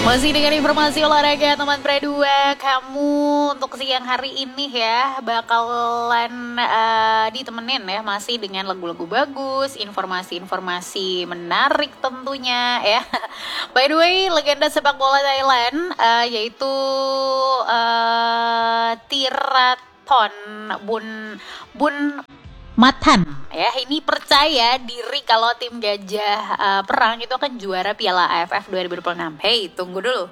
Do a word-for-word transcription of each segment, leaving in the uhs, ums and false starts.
Masih dengan informasi olahraga teman Pre dua, kamu untuk siang hari ini ya bakalan uh, ditemenin ya masih dengan lagu-lagu bagus, informasi-informasi menarik tentunya ya. By the way, legenda sepak bola Thailand uh, yaitu uh, Tirathon Bun Bun Matan ya, ini percaya diri kalau tim Gajah uh, Perang itu akan juara Piala A F F dua ribu dua puluh enam. Hey, tunggu dulu.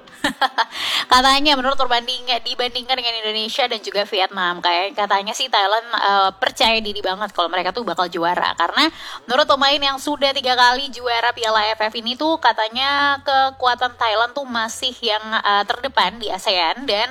Katanya menurut perbandingan dibandingkan dengan Indonesia dan juga Vietnam, kayak katanya sih Thailand uh, percaya diri banget kalau mereka tuh bakal juara, karena menurut pemain yang sudah tiga kali juara Piala A F F ini tuh katanya kekuatan Thailand tuh masih yang uh, terdepan di ASEAN, dan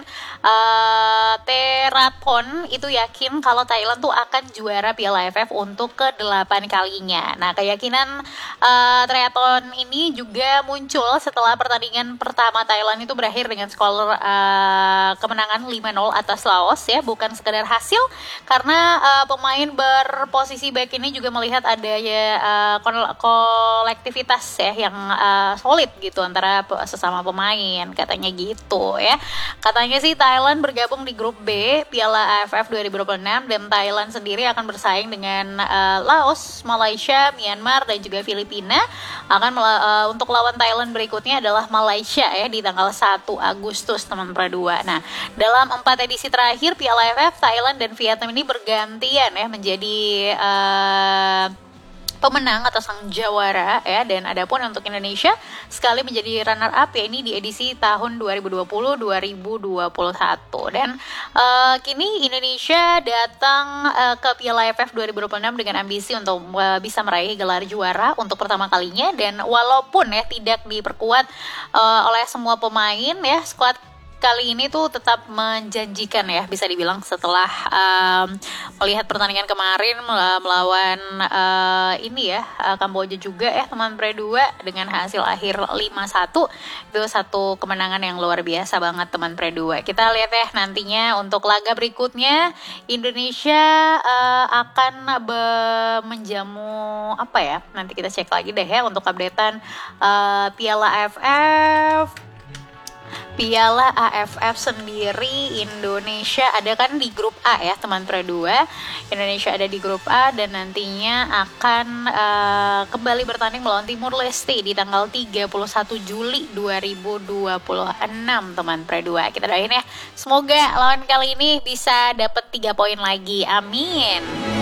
uh, Terathon itu yakin kalau Thailand tuh akan juara Piala A F F untuk ke delapan kalinya. Nah, keyakinan uh, triathlon ini juga muncul setelah pertandingan pertama Thailand itu berakhir dengan skor uh, kemenangan lima nol atas Laos ya, bukan sekedar hasil, karena uh, pemain berposisi back ini juga melihat adanya uh, kolektivitas ya yang uh, solid gitu antara sesama pemain, katanya gitu ya. Katanya sih Thailand bergabung di grup B Piala A F F dua ribu dua puluh enam, dan Thailand sendiri akan bersaing dengan uh, Laos, Malaysia, Myanmar, dan juga Filipina. Akan uh, untuk lawan Thailand berikutnya adalah Malaysia ya di tanggal satu Agustus teman Pre dua. Nah, dalam empat edisi terakhir Piala A F F, Thailand dan Vietnam ini bergantian ya menjadi uh, pemenang atau sang jawara ya, dan adapun untuk Indonesia sekali menjadi runner up ya ini di edisi tahun dua ribu dua puluh dua ribu dua puluh satu, dan uh, kini Indonesia datang uh, ke Piala A F F dua ribu dua puluh enam dengan ambisi untuk uh, bisa meraih gelar juara untuk pertama kalinya, dan walaupun ya tidak diperkuat uh, oleh semua pemain ya, skuad kali ini tuh tetap menjanjikan ya, bisa dibilang setelah um, melihat pertandingan kemarin melawan uh, ini ya uh, Kamboja juga ya teman Pre dua dengan hasil akhir lima satu. Itu satu kemenangan yang luar biasa banget teman Pre dua. Kita lihat ya nantinya untuk laga berikutnya Indonesia uh, akan be- menjamu apa ya, nanti kita cek lagi deh ya untuk updatean uh, Piala A F F. Piala A F F sendiri Indonesia ada kan di grup A ya teman Pre dua. Indonesia ada di grup A dan nantinya akan uh, kembali bertanding melawan Timur Leste di tanggal tiga puluh satu Juli dua ribu dua puluh enam teman Pre dua. Kita doain ya, semoga lawan kali ini bisa dapat tiga poin lagi. Amin.